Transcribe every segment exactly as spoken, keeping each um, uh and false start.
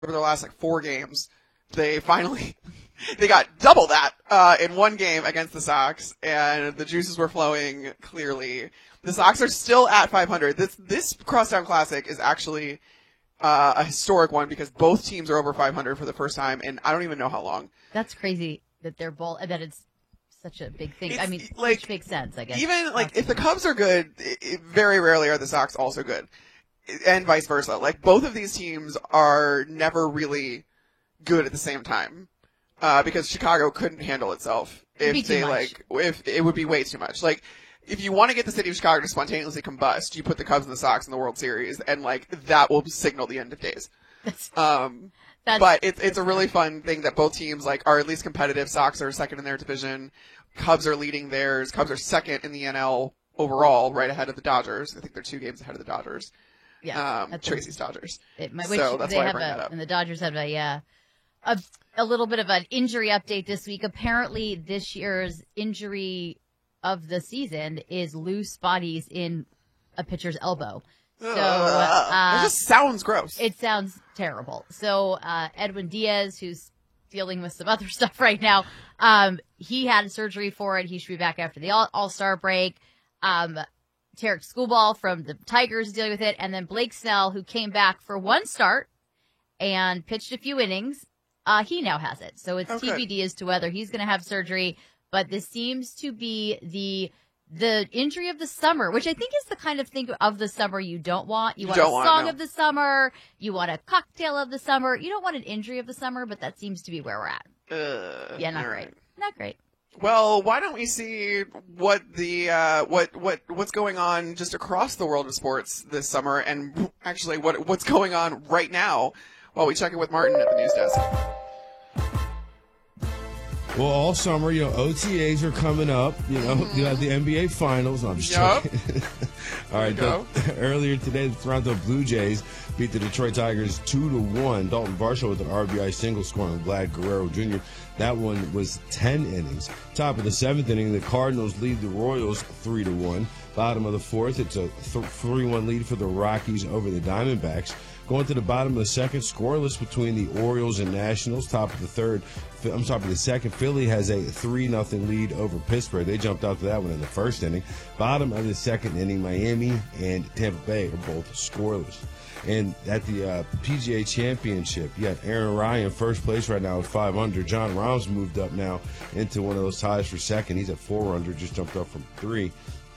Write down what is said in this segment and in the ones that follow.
over their last like four games. They finally they got double that uh, in one game against the Sox, and the juices were flowing clearly. The Sox are still at five hundred. This this Crosstown Classic is actually uh, a historic one because both teams are over five hundred for the first time, and I don't even know how long. That's crazy that they're both that it's such a big thing. It's, I mean, like, which makes sense, I guess. Even like if the Cubs are good, it, it, very rarely are the Sox also good, and vice versa. Like both of these teams are never really good at the same time, uh, because Chicago couldn't handle itself if they like if it would be way too much. Like if you want to get the city of Chicago to spontaneously combust, you put the Cubs and the Sox in the World Series, and like that will signal the end of days. Um, That's, but it's it's a really fun thing that both teams like are at least competitive. Sox are second in their division. Cubs are leading theirs. Cubs are second in the N L overall, right ahead of the Dodgers. I think they're two games ahead of the Dodgers. Yeah, um, Tracy's Dodgers. It, my, so that's they why have I bring a, that up. And the Dodgers have a yeah, a a little bit of an injury update this week. Apparently, this year's injury of the season is loose bodies in a pitcher's elbow. So uh, it just sounds gross. It sounds terrible. So uh, Edwin Diaz, who's dealing with some other stuff right now, um, he had surgery for it. He should be back after the All- All-Star break. Um, Tarek Schoolball from the Tigers is dealing with it, and then Blake Snell, who came back for one start and pitched a few innings. Uh, he now has it. So it's okay. T B D as to whether he's going to have surgery. But this seems to be the the injury of the summer, which I think is the kind of thing of the summer you don't want. You, you want don't a want, song no. of the summer. You want a cocktail of the summer. You don't want an injury of the summer, but that seems to be where we're at. Uh, yeah, not great. Right. Not great. Well, why don't we see what the uh, what what what's going on just across the world of sports this summer, and actually what what's going on right now while we check in with Martin at the news desk. Well, all summer, you know, O T As are coming up. You know, mm-hmm. you have the N B A Finals. No, I'm just yep. joking. All right. The, earlier today, the Toronto Blue Jays beat the Detroit Tigers two to one. Dalton Varsho with an R B I single scoring Vlad Guerrero Junior That one was ten innings. Top of the seventh inning, the Cardinals lead the Royals three to one. Bottom of the fourth, it's a three one lead for the Rockies over the Diamondbacks. Going to the bottom of the second, scoreless between the Orioles and Nationals. Top of the third, I'm sorry, the second, Philly has a three nothing lead over Pittsburgh. They jumped out to that one in the first inning. Bottom of the second inning, Miami and Tampa Bay are both scoreless. And at the uh, P G A Championship, you got Aaron Ryan first place right now at five under. John Rahm's moved up now into one of those ties for second. He's at four under, just jumped up from three.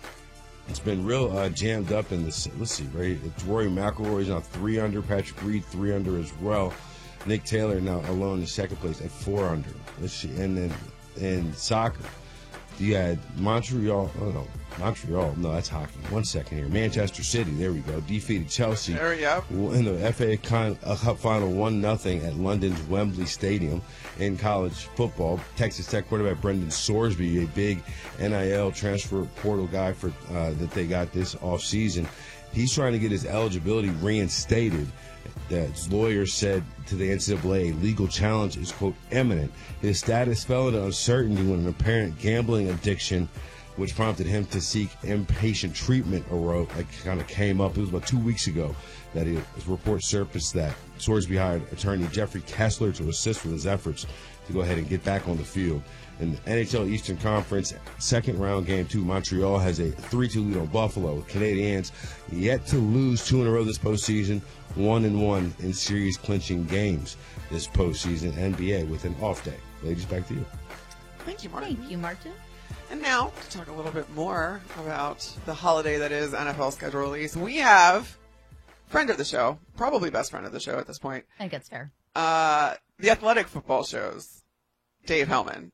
It's been real uh, jammed up in this. Let's see, right? It's Rory McIlroy's now three under. Patrick Reed three under as well. Nick Taylor now alone in second place at four under. Let's see, and then in soccer, you had Montreal. Oh no, Montreal. No, that's hockey. One second here. Manchester City. There we go. Defeated Chelsea. There we go. In the F A Cup final, one nothing at London's Wembley Stadium. In college football, Texas Tech quarterback Brendan Sorsby, a big N I L transfer portal guy for uh, that they got this offseason, he's trying to get his eligibility reinstated. His lawyer said to the N C double A, legal challenge is, quote, imminent. His status fell into uncertainty when an apparent gambling addiction, which prompted him to seek inpatient treatment, arose, like, kind of came up. It was about two weeks ago that his report surfaced that Sorsby hired attorney Jeffrey Kessler to assist with his efforts to go ahead and get back on the field. In the N H L Eastern Conference, second round game two, Montreal has a three two lead on Buffalo. Canadiens yet to lose two in a row this postseason, one and one in series clinching games this postseason. N B A with an off day. Ladies, back to you. Thank you, Martin. Thank you, Martin. And now, to talk a little bit more about the holiday that is N F L schedule release, we have friend of the show, probably best friend of the show at this point. I think that's fair. Uh, the Athletic Football Show's Dave Hellman.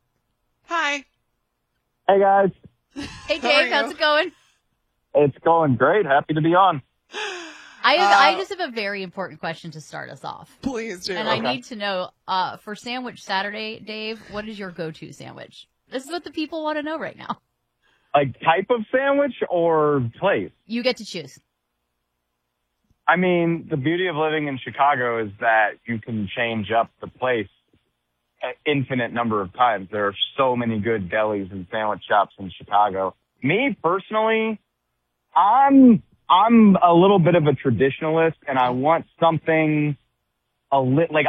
Hi. Hey, guys. Hey, Dave. How how's it going? It's going great. Happy to be on. I have, uh, I just have a very important question to start us off. Please do. And okay. I need to know, uh, for Sandwich Saturday, Dave, what is your go-to sandwich? This is what the people want to know right now. Like type of sandwich or place? You get to choose. I mean, the beauty of living in Chicago is that you can change up the place an infinite number of times. There are so many good delis and sandwich shops in Chicago. Me, personally, I'm I'm a little bit of a traditionalist, and I want something a lit like